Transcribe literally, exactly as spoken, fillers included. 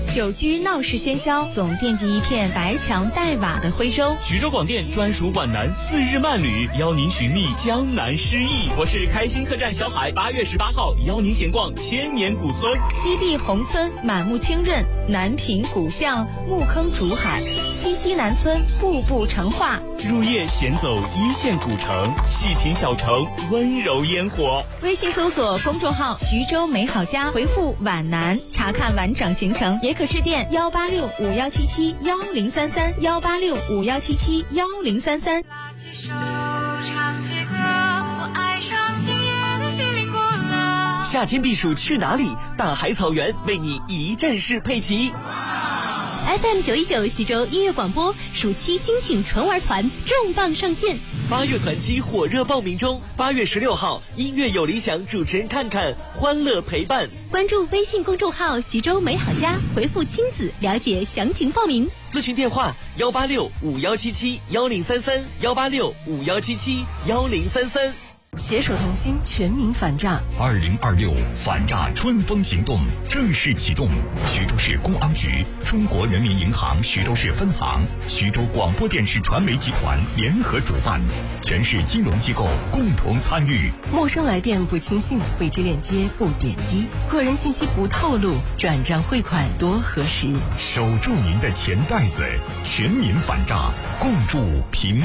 久居闹市喧嚣，总惦记一片白墙带瓦的徽州。 徐州广电专属皖南四日慢旅，邀您寻觅江南诗意。我是开心客栈小海，八月十八号邀您闲逛千年古村， 西递宏村满目清润，南平古巷木坑竹海，西西南村步步成画。 入夜闲走一线古城，细品小城温柔烟火。 微信搜索公众号徐州美好家，回复皖南查看完整行程，也可致电幺八六五幺七七幺零三三幺八六五幺七七幺零三三。 拉起手唱起歌，我爱上今夜的心灵过了。 夏天避暑去哪里？大海草原为你一站式配齐。 F M 九一九徐州音乐广播暑期精品纯玩团重磅上线， 八月团期火热报名中。八月十六号，音乐有理想主持人看看，欢乐陪伴。 关注微信公众号徐州美好家，回复亲子了解详情报名。 咨询电话幺八六五幺七七幺零三三幺八六五幺七七幺零三三。 携手同心，全民反诈。 二零二六反诈春风行动正式启动。徐州市公安局、中国人民银行徐州市分行、徐州广播电视传媒集团联合主办，全市金融机构共同参与。 陌生来电不轻信，未知链接不点击，个人信息不透露，转账汇款多核实。 守住您的钱袋子，全民反诈，共筑平